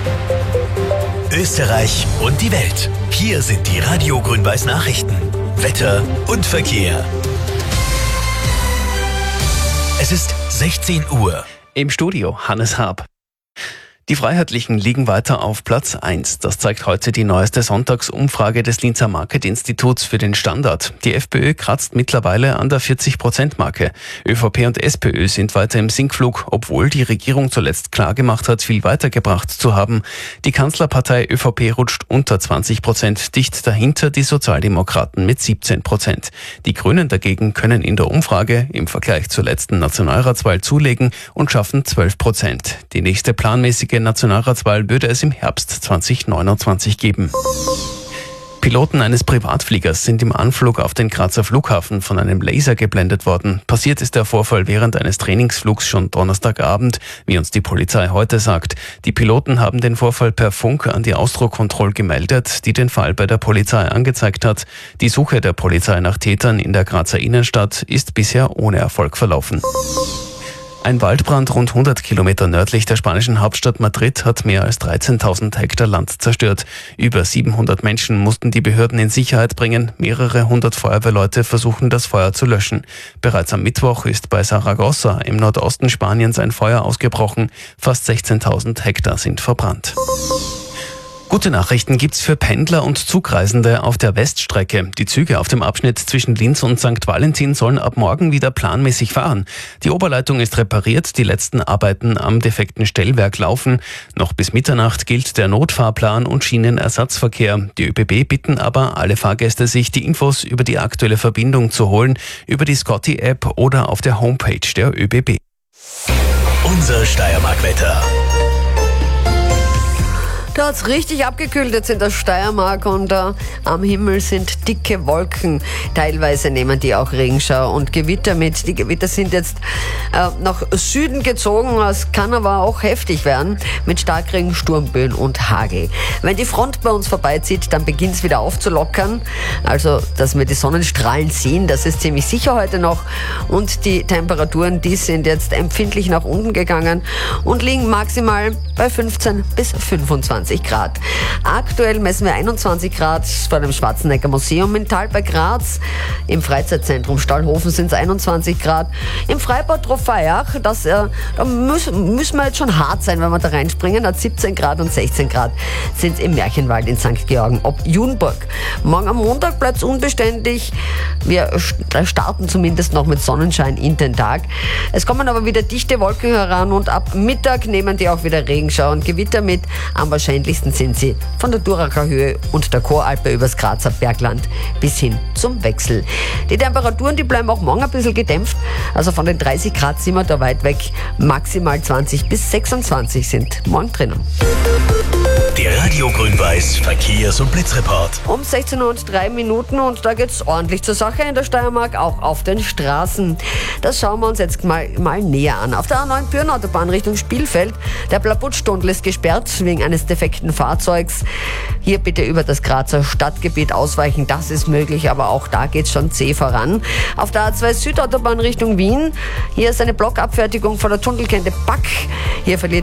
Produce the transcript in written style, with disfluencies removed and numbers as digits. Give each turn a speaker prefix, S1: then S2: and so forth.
S1: Österreich und die Welt. Hier sind die Radio Grün-Weiß Nachrichten. Wetter und Verkehr. Es ist 16 Uhr.
S2: Im Studio Hannes Haab. Die Freiheitlichen liegen weiter auf Platz 1. Das zeigt heute die neueste Sonntagsumfrage des Linzer Market-Instituts für den Standard. Die FPÖ kratzt mittlerweile an der 40%-Marke. ÖVP und SPÖ sind weiter im Sinkflug, obwohl die Regierung zuletzt klargemacht hat, viel weitergebracht zu haben. Die Kanzlerpartei ÖVP rutscht unter 20%, dicht dahinter die Sozialdemokraten mit 17%. Die Grünen dagegen können in der Umfrage im Vergleich zur letzten Nationalratswahl zulegen und schaffen 12%. Die nächste planmäßige Nationalratswahl würde es im Herbst 2029 geben. Piloten eines Privatfliegers sind im Anflug auf den Grazer Flughafen von einem Laser geblendet worden. Passiert ist der Vorfall während eines Trainingsflugs schon Donnerstagabend, wie uns die Polizei heute sagt. Die Piloten haben den Vorfall per Funk an die Ausdruckkontrolle gemeldet, die den Fall bei der Polizei angezeigt hat. Die Suche der Polizei nach Tätern in der Grazer Innenstadt ist bisher ohne Erfolg verlaufen. Ein Waldbrand rund 100 Kilometer nördlich der spanischen Hauptstadt Madrid hat mehr als 13.000 Hektar Land zerstört. Über 700 Menschen mussten die Behörden in Sicherheit bringen. Mehrere hundert Feuerwehrleute versuchen, das Feuer zu löschen. Bereits am Mittwoch ist bei Saragossa im Nordosten Spaniens ein Feuer ausgebrochen. Fast 16.000 Hektar sind verbrannt. Gute Nachrichten gibt's für Pendler und Zugreisende auf der Weststrecke. Die Züge auf dem Abschnitt zwischen Linz und St. Valentin sollen ab morgen wieder planmäßig fahren. Die Oberleitung ist repariert, die letzten Arbeiten am defekten Stellwerk laufen. Noch bis Mitternacht gilt der Notfahrplan und Schienenersatzverkehr. Die ÖBB bitten aber alle Fahrgäste, sich die Infos über die aktuelle Verbindung zu holen, über die Scotty-App oder auf der Homepage der ÖBB.
S1: Unser Steiermark-Wetter.
S3: Da hat's richtig abgekühlt jetzt in der Steiermark und am Himmel sind dicke Wolken. Teilweise nehmen die auch Regenschauer und Gewitter mit. Die Gewitter sind jetzt nach Süden gezogen. Es kann aber auch heftig werden mit Starkregen, Sturmböen und Hagel. Wenn die Front bei uns vorbeizieht, dann beginnt es wieder aufzulockern. Also, dass wir die Sonnenstrahlen sehen, das ist ziemlich sicher heute noch. Und die Temperaturen, die sind jetzt empfindlich nach unten gegangen und liegen maximal bei 15 bis 25 Grad. Aktuell messen wir 21 Grad vor dem Schwarzenegger Museum in Tal bei Graz. Im Freizeitzentrum Stallhofen sind es 21 Grad. Im Freibad Trofeiach, da müssen wir jetzt schon hart sein, wenn wir da reinspringen, hat 17 Grad und 16 Grad sind es im Märchenwald in St. Georgen ob Junburg. Morgen am Montag bleibt es unbeständig. Wir starten zumindest noch mit Sonnenschein in den Tag. Es kommen aber wieder dichte Wolken heran und ab Mittag nehmen die auch wieder Regenschauer und Gewitter mit. Am wahrscheinlichsten sind sie von der Duracher Höhe und der Choralpe übers Grazer Bergland bis hin zum Wechsel. Die Temperaturen, die bleiben auch morgen ein bisschen gedämpft. Also von den 30 Grad sind wir da weit weg. Maximal 20 bis 26 sind morgen drinnen.
S1: Der Radio Grün-Weiß Verkehrs- und Blitzreport.
S3: Um 16:03 Uhr und da geht's ordentlich zur Sache in der Steiermark, auch auf den Straßen. Das schauen wir uns jetzt mal näher an. Auf der A9 Büren-Autobahn Richtung Spielfeld, der Blabutstundl ist gesperrt wegen eines defekten Fahrzeugs. Hier bitte über das Grazer Stadtgebiet ausweichen, das ist möglich, aber auch da geht's schon zäh voran. Auf der A2 Südautobahn Richtung Wien, hier ist eine Blockabfertigung von der Tunnelkette Back. Hier verliert